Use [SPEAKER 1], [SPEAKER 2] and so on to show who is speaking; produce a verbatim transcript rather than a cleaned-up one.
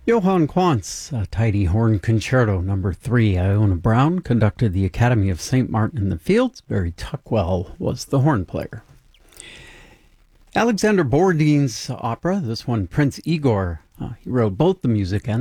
[SPEAKER 1] Johann Quantz, a tidy horn concerto number three. Iona Brown conducted the Academy of Saint Martin in the Fields. Barry Tuckwell was the horn player. Alexander Borodin's opera, this one Prince Igor, uh, he wrote both the music and